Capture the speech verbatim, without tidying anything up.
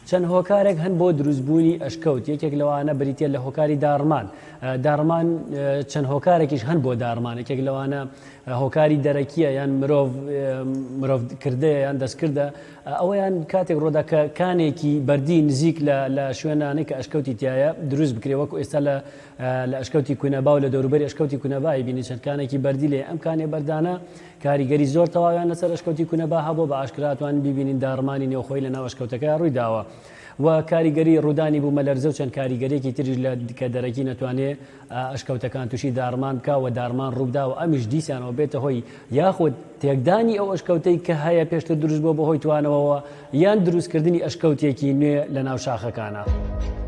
چەند هۆکارێک هەن بۆ دروستبوونی ئەشکەوت. یەکێک لەوانە بریتە لە هۆکاری داڕمان. داڕمان چەند هۆکارێکیش هەن بۆ داڕمان. یەکێک لەوانە هۆکاری دەرەکیە یان مرۆڤ مرۆڤکردەیە یان دەستکردە، ئەوەیان کاتێک ڕۆدا کە کانێکی بەردی نزیک لە شوێنانەی کە ئەشکەوتی تایە دروست بکرێ، وەکو ئێستا لە ئەشکەوتی کوونەبا و لە دەوروبەری ئەشکەوتی کوونەبای بینی چەند کانێکی بەردی لێ. ئەم کانێ بەردانە کاریگەری زۆر تەواویان لەسەر ئەشکەوتی کوونەبا هەبوو، بە ئاشکراتوان ببینین داڕمانی نێوخۆی لە ناو ئەشکەوتەکە ڕوویداوە. و کاریگەری ڕوودانی بوو مەلەرزە و چەند کاریگەرێکی تریش لە کە دەرەکی نەتوانێت ئەشکەوتەکان تووشی داڕمان بکە و داڕمان ڕوودا و ئەمیش دیسانەوە بێتە هۆی یاخود تێکدانی ئەو ئەشکەوتەی کە هەیە پێشتر دروست بووە بەهۆی توانەوەەوە یان دروستکردنی ئەشکەوتێکی نوێ لە ناو شاخەکانە.